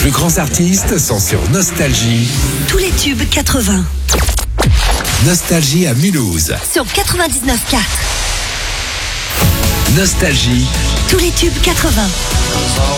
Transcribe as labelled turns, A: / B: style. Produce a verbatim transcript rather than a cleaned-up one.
A: plus grands artistes sont sur Nostalgie.
B: Tous les tubes quatre-vingts.
A: Nostalgie à Mulhouse.
B: Sur quatre-vingt-dix-neuf virgule quatre.
A: Nostalgie.
B: Tous les tubes quatre-vingts.